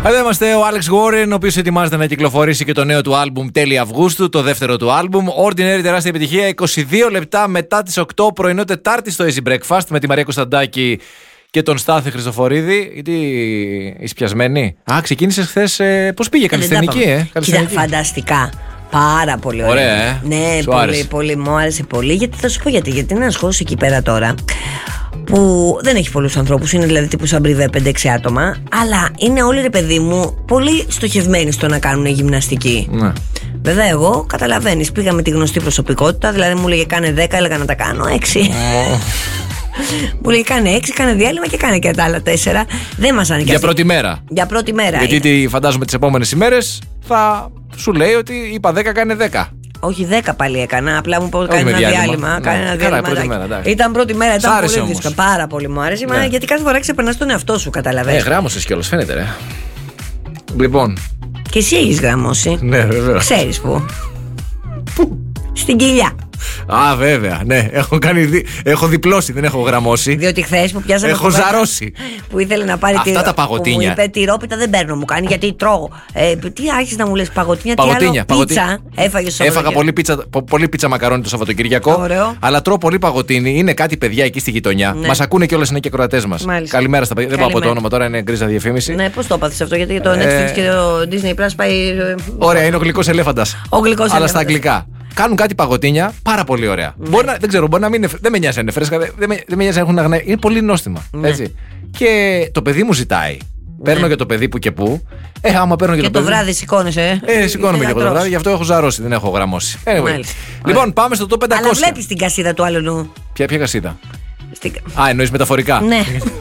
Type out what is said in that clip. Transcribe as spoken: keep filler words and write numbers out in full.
Εδώ είμαστε ο Alex Warren, ο οποίος ετοιμάζεται να κυκλοφορήσει και το νέο του άλμπουμ τέλη Αυγούστου, το δεύτερο του άλμπουμ. Ordinary, τεράστια επιτυχία. είκοσι δύο λεπτά μετά τις οκτώ πρωινό Τετάρτη στο Easy Breakfast με τη Μαρία Κωνσταντάκη και τον Στάθη Χριστοφορίδη. Γιατί είσαι πιασμένη? Α, ξεκίνησες χθες. Ε, πώς πήγε, καλλισθενική, ε? Κοίτα, φανταστικά. Πάρα πολύ ωραία. Ωραία, ε. Ναι, σου πολύ, άρεσε. πολύ, μου άρεσε πολύ. Γιατί θα σου πω γιατί. Γιατί είναι ένα χώρο εκεί πέρα τώρα που δεν έχει πολλούς ανθρώπους. Είναι δηλαδή τύπου σαν μπριβέ πέντε έξι άτομα. Αλλά είναι όλοι, ρε παιδί μου, πολύ στοχευμένοι στο να κάνουν γυμναστική. Ναι. Βέβαια, εγώ καταλαβαίνεις. Πήγα με τη γνωστή προσωπικότητα. Δηλαδή μου λέγε κάνε δέκα, έλεγα να τα κάνω έξι. Μου λέει κάνε έξι, κάνε διάλειμμα και κάνε και τα άλλα τέσσερα. Δεν μας ανήκει. Για πρώτη μέρα. Για πρώτη μέρα. Γιατί ήταν. τι, φαντάζομαι τις επόμενες ημέρες θα σου λέει ότι είπα δέκα, κάνε δέκα. Όχι δέκα πάλι έκανα. Απλά μου πω κάνει με ένα διάλειμμα. διάλειμμα. Ναι. Κάνει ένα Καλά, διάλειμμα. πρώτη μέρα, εντάξει. Ήταν πρώτη μέρα, Σ' ήταν άρεσε πολύ όμως. δύσκολο. Πάρα πολύ μου άρεσε. Ναι. Μα γιατί κάθε φορά ξεπερνάς τον εαυτό σου, Ε, καταλαβαίνεις. γράμμωσες κιόλας, φαίνεται, ρε. Λοιπόν. Και εσύ έχεις γραμμώσει. Ναι, βέβαια. Ξέρεις πού. Πού? Στην κοιλιά. Α, βέβαια, ναι. Έχω, κάνει δι... έχω διπλώσει, δεν έχω γραμμώσει. Διότι χθες που πιάσαμε. Έχω κουβέντα ζαρώσει. Που ήθελε να πάρει Αυτά τη... τα παγωτίνια. Που μου είπε τυρόπιτα δεν παίρνω, μου κάνει γιατί τρώω. Ε, τι άρχισε να μου λες παγωτίνια, Παγωτίνια, τι άλλο. παγωτίνια. Πίτσα. Έφαγες το Έφαγα Σαββατοκύριακο. πολύ πίτσα, πο- πολύ πίτσα μακαρόνι το Σαββατοκύριακο. Ωραίο. Αλλά τρώω πολύ παγωτίνι. Είναι κάτι παιδιά εκεί στη γειτονιά. Ναι. Μας ακούνε κιόλας, είναι και ακροατές μας. Μάλιστα. Καλημέρα στα παιδιά. Δεν πάω από το Καλημέρα. όνομα τώρα, είναι γκρίζα διαφήμιση. Ναι, πώς το έπαθες αυτό, γιατί το Ε, Netflix και το Disney Plus πάει. ε, Ωραία, είναι ο γλυκός ελέφαντας. Ο γλυκός Αλλά στα ελέφαντας. αγγλικά. Κάνουν κάτι παγωτίνια πάρα πολύ ωραία. Ναι. Μπορεί να, δεν ξέρω, μπορεί να μην είναι, δεν με νοιάζει αν είναι φρέσκα, δεν με, δεν με νοιάζει αν έχουν αγνά. Είναι πολύ νόστιμα. Ναι. Έτσι. Και το παιδί μου ζητάει. Παίρνω και το παιδί που και που. Ε, άμα παίρνω και, Και το το παιδί. βράδυ σηκώνεσαι. Ε, σηκώνομαι και εγώ το βράδυ, γι' αυτό έχω ζαρώσει, δεν έχω γραμμώσει. Anyway. Μάλιστα. Λοιπόν, πάμε στο top πεντακόσια. Αλλά βλέπεις την κασίδα του άλλου. Ποια, ποια κασίδα? Στην... Α, εννοείς μεταφορικά. Ναι.